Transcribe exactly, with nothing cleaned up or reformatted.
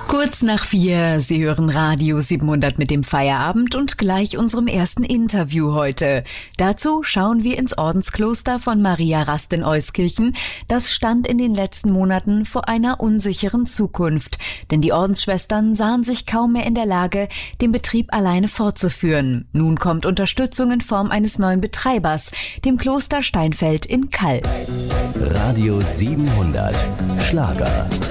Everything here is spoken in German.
Kurz nach vier, Sie hören Radio siebenhundert mit dem Feierabend und gleich unserem ersten Interview heute. Dazu schauen wir ins Ordenskloster von Maria Rast in Euskirchen. Das stand in den letzten Monaten vor einer unsicheren Zukunft, denn die Ordensschwestern sahen sich kaum mehr in der Lage, den Betrieb alleine fortzuführen. Nun kommt Unterstützung in Form eines neuen Betreibers, dem Kloster Steinfeld in Kall. Radio siebenhundert Schlager.